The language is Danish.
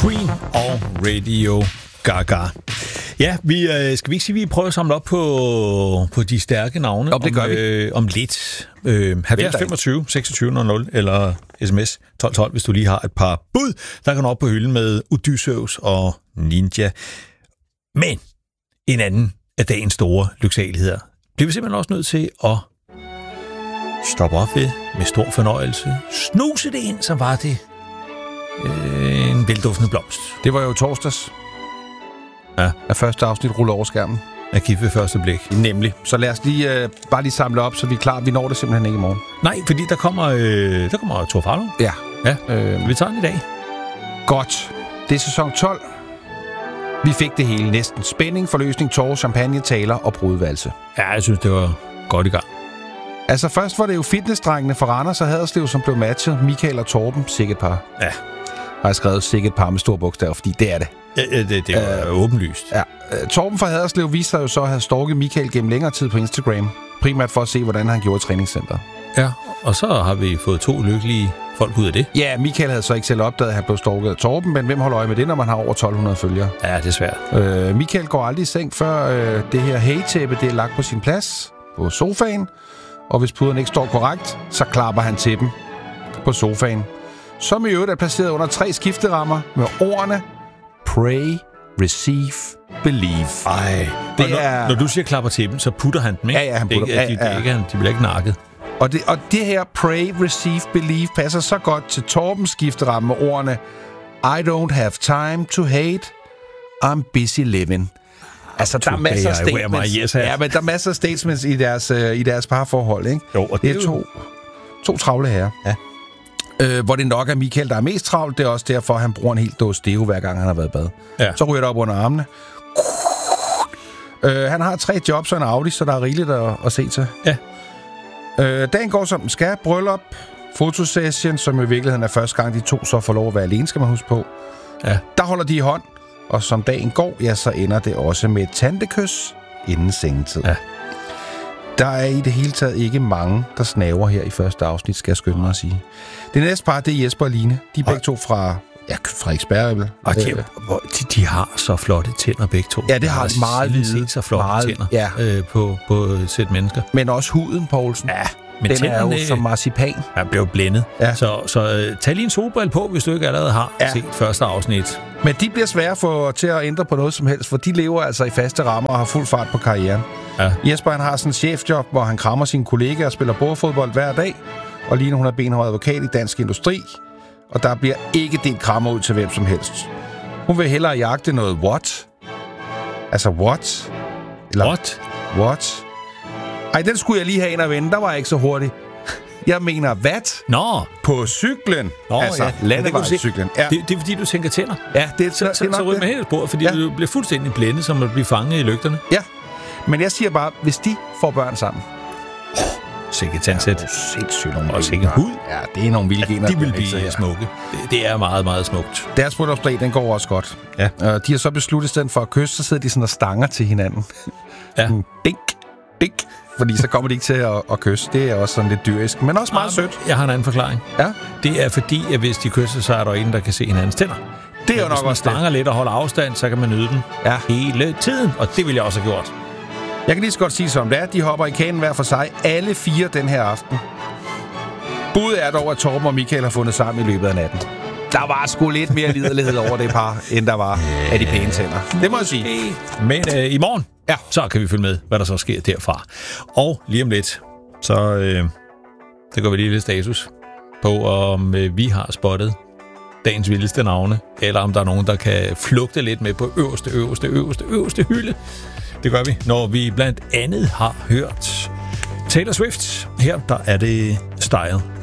Queen og Radio Gaga. Ja, skal vi ikke sige, at vi prøver at samle op på de stærke navne? Det gør vi. Om lidt. 70 25 26 00 eller sms 1212, hvis du lige har et par bud, der kan op på hylden med Odysseus og Ninja. Men en anden af dagens store lyksaligheder bliver vi simpelthen også nødt til at stoppe op ved med stor fornøjelse. Snuse det ind, så var det en velduftende blomst. Det var jo torsdags. Ja. At første afsnit ruller over skærmen. At give ved første blik. Nemlig. Så lad os lige bare lige samle op, så vi er klar. Vi når det simpelthen ikke i morgen. Nej, fordi der kommer Thor Farlund. Ja. Vi tager den i dag. Godt. Det er sæson 12. Vi fik det hele næsten. Spænding, forløsning, tårer, champagne, taler og brudvalse. Ja, jeg synes, det var godt i gang. Altså først var det jo fitnessdrengene fra Randers og Haderslev, som blev matchet. Michael og Torben, sikkert par. Ja. Har jeg skrevet sikkert par med store bogstaver, fordi det er det. Ja, det var åbenlyst. Ja. Torben fra Haderslev viste sig jo så at have stalket Michael gennem længere tid på Instagram. Primært for at se, hvordan han gjorde i træningscenteret. Ja, og så har vi fået 2 lykkelige folk ud af det. Ja, Michael havde så ikke selv opdaget, at han blev stalket af Torben, men hvem holder øje med det, når man har over 1200 følgere? Ja, det er svært. Michael går aldrig i seng, før det her haytæppe det er lagt på sin plads på sofaen. Og hvis puderne ikke står korrekt, så klapper han til dem på sofaen. Som i øvrigt er placeret under 3 skifterammer med ordene Pray, Receive, Believe. Ej, når du siger klapper til dem, så putter han dem, ikke? Ja, han putter dem. De bliver ikke nakket. Og det her Pray, Receive, Believe passer så godt til Torbens skifteramme med ordene I don't have time to hate, I'm busy living. Altså, der er masser af statements. Ja, men der er masser af statements i deres parforhold, ikke? Jo, og det er to travle herrer. Ja. Hvor det nok er Michael, der er mest travlt. Det er også derfor, han bruger en helt dåse deo, hver gang han har været i bad. Ja. Så ryger det op under armene. Han har 3 jobs og en Audi, så der er rigeligt at se til. Ja. Dagen går som den skal. Bryllup, fotosession, som i virkeligheden er første gang, de 2 så får lov at være alene, skal man huske på. Ja. Der holder de i hånd, og som dagen går, ja, så ender det også med et tantekys inden sengetid. Ja. Der er i det hele taget ikke mange, der snaver her i første afsnit, skal jeg skynde mig at sige. Det næste par, det er Jesper og Line. De er begge to fra Frederiksberg. Og de har så flotte tænder begge to. Ja, det har de meget hvide. Så flotte tænder på et sæt mennesker. Men også huden, Poulsen. Ja, men den er jo som marcipan. Jeg blev blændet. Ja. Så tag lige en solbrille på, hvis du ikke allerede har set første afsnit. Men de bliver svære til at ændre på noget som helst, for de lever altså i faste rammer og har fuld fart på karrieren. Ja. Jesper han har sådan en chefjob, hvor han krammer sine kollegaer og spiller bordfodbold hver dag. Og Line, hun er benhård advokat i Dansk Industri. Og der bliver ikke delt krammer ud til hvem som helst. Hun vil hellere jagte noget what? Altså what? Eller what? Ej, den skulle jeg lige have ind og vende. Der var jeg ikke så hurtig. Jeg mener what? Nå. På cyklen. Nå, altså, landevejscyklen. Ja. Det er fordi, du tænker tænder. Ja, så ryger man helt på, fordi du bliver fuldstændig blændet, som at blive fanget i lygterne. Ja, men jeg siger bare, hvis de får børn sammen. Sikkert tandsæt. Sindssygt nogle og sikkert hud. Ja, det er nogle vilde gener. De vil blive smukke. Det er meget, meget smukt. Deres bryllupsdag, den går også godt. Ja. De har så besluttet, stedet for at kysse, så sidder de sådan og stanger til hinanden. Ja. Dink, dink. Fordi så kommer de ikke til at kysse. Det er også sådan lidt dyrisk, men også meget sødt. Jeg har en anden forklaring. Ja. Det er fordi, at hvis de kysser, så er der en, der kan se hinandens tænder. Det er jo nok også det. Hvis man stanger lidt og holder afstand, så kan man nyde den hele tiden. Og det vil jeg også have gjort. Jeg kan lige så godt sige som det er. De hopper i kanen hver for sig. Alle 4 den her aften. Budet er dog, at Torben og Michael har fundet sammen i løbet af natten. Der var sgu lidt mere liderlighed over det par, end der var af de pæne tænder. Det må jeg sige. Men i morgen, så kan vi følge med, hvad der så sker derfra. Og lige om lidt, så går vi lige lidt status på, om vi har spottet dagens vildeste navne, eller om der er nogen, der kan flugte lidt med på øverste hylde. Det gør vi, når vi blandt andet har hørt Taylor Swift. Her der er det Style.